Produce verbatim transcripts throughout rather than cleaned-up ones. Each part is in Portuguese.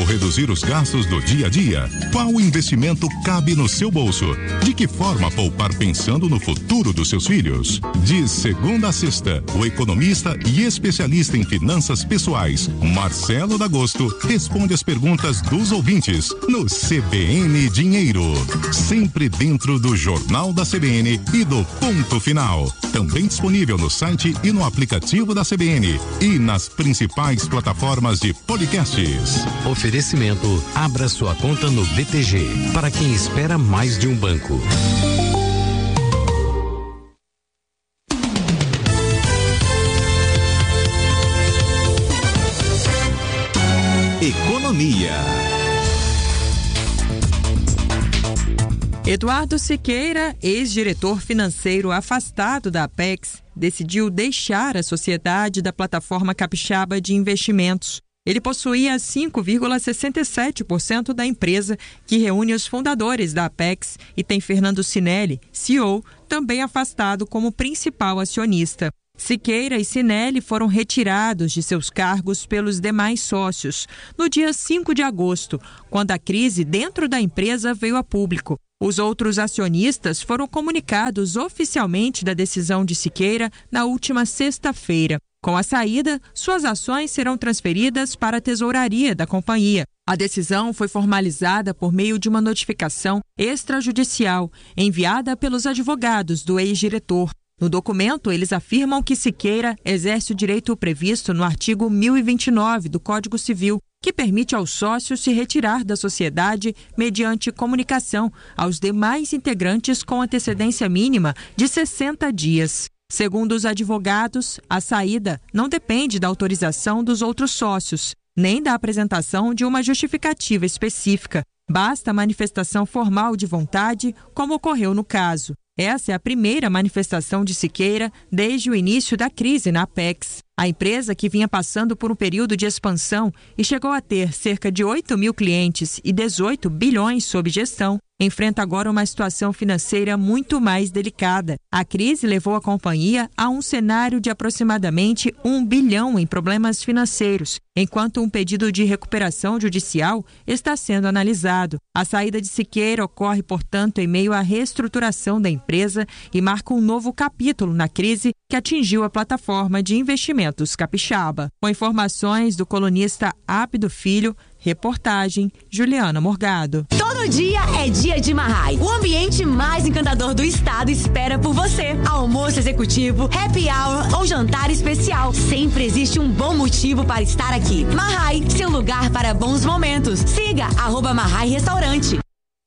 reduzir os gastos do dia a dia? Qual investimento cabe no seu bolso? De que forma poupar pensando no futuro dos seus filhos? De segunda a sexta, o economista e especialista em finanças pessoais, Marcelo D'Agosto, responde as perguntas dos ouvintes no C B N Dinheiro. Sempre dentro do Jornal da C B N e do Ponto Final. Também disponível no site e no aplicativo da C B N e nas principais plataformas de podcasts. Oferecimento: abra sua conta no B T G, para quem espera mais de um banco. Economia. Eduardo Siqueira, ex-diretor financeiro afastado da Apex, decidiu deixar a sociedade da plataforma capixaba de investimentos. Ele possuía cinco vírgula sessenta e sete por cento da empresa, que reúne os fundadores da Apex, e tem Fernando Sinelli, C E O, também afastado como principal acionista. Siqueira e Sinelli foram retirados de seus cargos pelos demais sócios no dia cinco de agosto, quando a crise dentro da empresa veio a público. Os outros acionistas foram comunicados oficialmente da decisão de Siqueira na última sexta-feira. Com a saída, suas ações serão transferidas para a tesouraria da companhia. A decisão foi formalizada por meio de uma notificação extrajudicial enviada pelos advogados do ex-diretor. No documento, eles afirmam que Siqueira exerce o direito previsto no artigo mil e vinte e nove do Código Civil, que permite aos sócios se retirar da sociedade mediante comunicação aos demais integrantes com antecedência mínima de sessenta dias. Segundo os advogados, a saída não depende da autorização dos outros sócios, nem da apresentação de uma justificativa específica. Basta a manifestação formal de vontade, como ocorreu no caso. Essa é a primeira manifestação de Siqueira desde o início da crise na Apex. A empresa, que vinha passando por um período de expansão e chegou a ter cerca de oito mil clientes e dezoito bilhões sob gestão, enfrenta agora uma situação financeira muito mais delicada. A crise levou a companhia a um cenário de aproximadamente um bilhão em problemas financeiros, enquanto um pedido de recuperação judicial está sendo analisado. A saída de Siqueira ocorre, portanto, em meio à reestruturação da empresa e marca um novo capítulo na crise que atingiu a plataforma de investimentos capixaba. Com informações do colunista Ápido Filho, reportagem Juliana Morgado. Todo dia é dia de Marrai. O ambiente mais encantador do estado espera por você. Almoço executivo, happy hour ou jantar especial. Sempre existe um bom motivo para estar aqui. Marrai, seu lugar para bons momentos. Siga arroba Marrai Restaurante.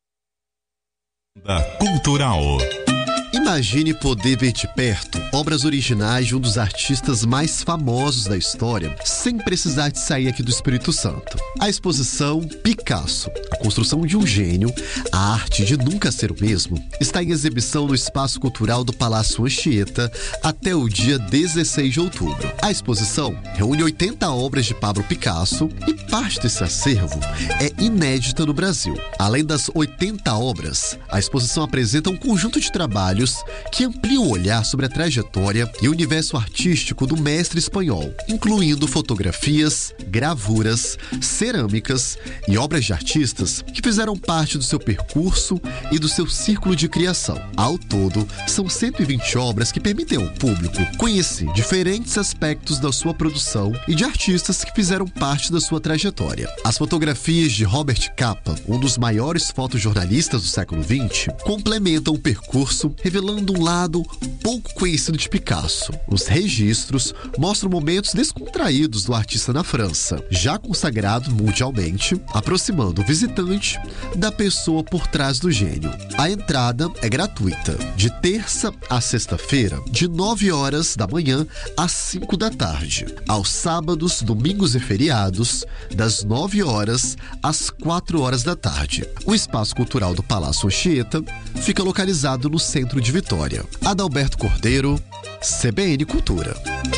Da Cultural. Imagine poder ver de perto obras originais de um dos artistas mais famosos da história, sem precisar de sair aqui do Espírito Santo. A exposição Picasso, a construção de um gênio, a arte de nunca ser o mesmo, está em exibição no Espaço Cultural do Palácio Anchieta até o dia dezesseis de outubro. A exposição reúne oitenta obras de Pablo Picasso e parte desse acervo é inédita no Brasil. Além das oitenta obras, a exposição apresenta um conjunto de trabalhos que amplia o olhar sobre a trajetória e o universo artístico do mestre espanhol, incluindo fotografias, gravuras, cerâmicas e obras de artistas que fizeram parte do seu percurso e do seu círculo de criação. Ao todo, são cento e vinte obras que permitem ao público conhecer diferentes aspectos da sua produção e de artistas que fizeram parte da sua trajetória. As fotografias de Robert Capa, um dos maiores fotojornalistas do século vinte, complementam o percurso, revelando um lado pouco conhecido de Picasso. Os registros mostram momentos descontraídos do artista na França, já consagrado mundialmente, aproximando o visitante da pessoa por trás do gênio. A entrada é gratuita, de terça a sexta-feira, de nove horas da manhã às cinco da tarde. Aos sábados, domingos e feriados, das nove horas às quatro horas da tarde. O Espaço Cultural do Palácio Anchieta fica localizado no centro de Vitória. Adalberto Cordeiro, C B N Cultura.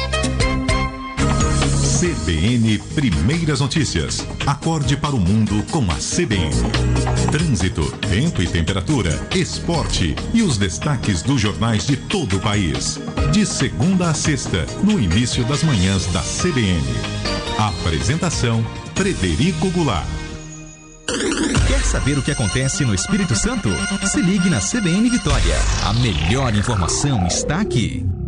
C B N Primeiras Notícias. Acorde para o mundo com a C B N. Trânsito, tempo e temperatura, esporte e os destaques dos jornais de todo o país. De segunda a sexta, no início das manhãs da C B N. Apresentação: Frederico Goulart. saber o que acontece no Espírito Santo? Se ligue na C B N Vitória. A melhor informação está aqui.